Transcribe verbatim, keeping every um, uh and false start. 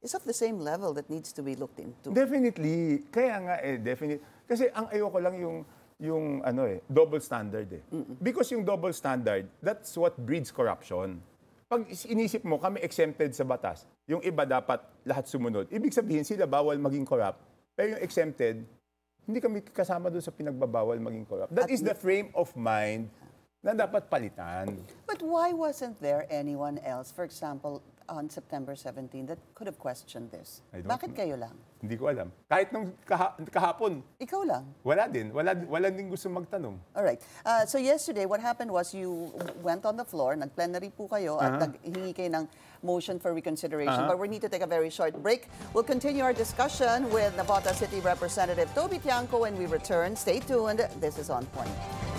is of the same level that needs to be looked into. Definitely. Kaya nga eh, definitely. Kasi ang ayoko lang yung yung ano eh, double standard eh. Because yung double standard, that's what breeds corruption. Pag inisip mo, kami exempted sa batas, yung iba dapat lahat sumunod. Ibig sabihin sila bawal maging corrupt, pero yung exempted, hindi kami kasama doon sa pinagbabawal maging corrupt. That is the frame of mind na dapat palitan. But why wasn't there anyone else, for example, on September seventeenth, that could have questioned this? I don't Bakit know. kayo lang? Hindi ko alam. Kahit nung kaha- kahapon, Ikaw lang? wala din. Wala, wala din gusto magtanong. All right. Uh, so yesterday, what happened was you went on the floor, nag-plenary po kayo, at naghingi kayo ng motion for reconsideration. But we need to take a very short break. We'll continue our discussion with Navota City Representative Toby Tiangco when we return. Stay tuned. This is On Point.